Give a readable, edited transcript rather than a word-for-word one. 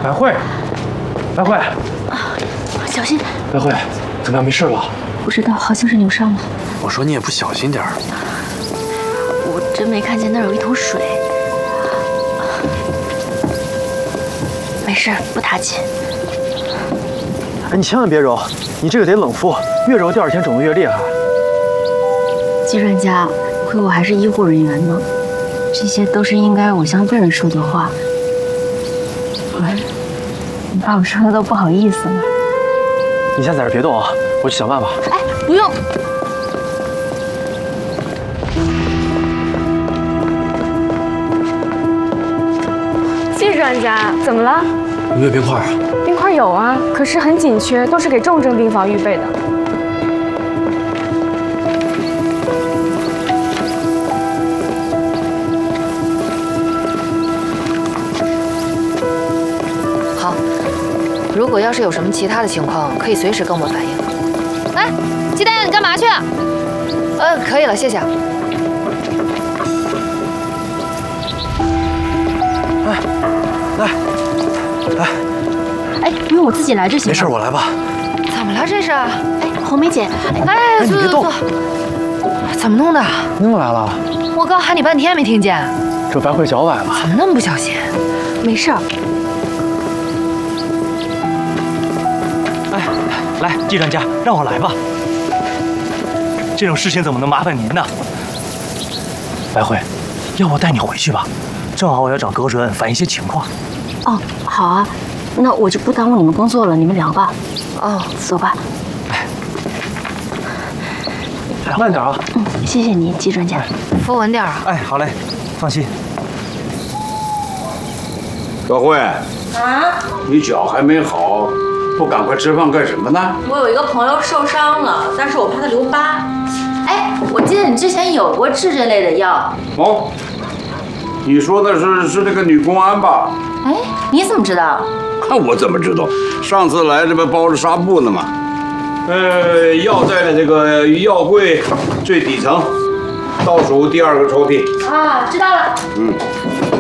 白慧，白慧， 小心！ 白慧，怎么样？没事吧？ 不知道，好像是扭伤了。 我说你也不小心点儿。 我真没看见那儿有一桶水。没事，不打紧。 哎，你千万别揉，你这个得冷敷，越揉第二天肿得越厉害。 季专家，亏我还是医护人员呢，这些都是应该我向病人说的话。你把我说的都不好意思了。 你先在这别动啊，我去想办法。 哎，不用。 季专家，怎么了？ 有没有冰块啊？ 冰块有啊，可是很紧缺，都是给重症病房预备的。 好，如果要是有什么其他的情况，可以随时跟我反映。来，鸡蛋，你干嘛去啊？可以了，谢谢。 来， 哎，不用，我自己来就行了。 没事，我来吧。 怎么了这是？ 哎，红梅姐， 哎， 你别动。 怎么弄的？ 你怎么来了？ 我刚喊你半天没听见。 这白慧脚崴了。 怎么那么不小心？ 没事儿。 哎，来，季专家，让我来吧。这种事情怎么能麻烦您呢？白慧，要不带你回去吧，正好我要找高主任反映一些情况。 哦，好啊，那我就不耽误你们工作了，你们聊吧。 哦， 走吧。 慢点啊。 谢谢你，季专家。 扶稳点啊。 哎，好嘞，放心。 小慧啊，你脚还没好，不赶快吃饭干什么呢？ 我有一个朋友受伤了，但是我怕他留疤。哎，我记得你之前有过治这类的药。 哦，你说的是那个女公安吧？ 哎，你怎么知道？ 看我怎么知道？上次来这不包着纱布呢吗？药在了这个药柜最底层，倒数第2个抽屉。 啊，知道了。 嗯。